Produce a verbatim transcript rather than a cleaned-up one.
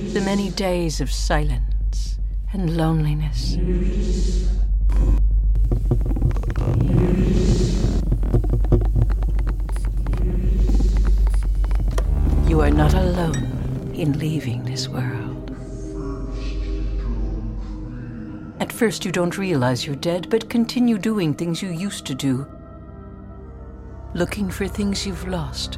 The many days of silence and loneliness. You are not alone in leaving this world. At first you don't realize you're dead, but continue doing things you used to do. Looking for things you've lost.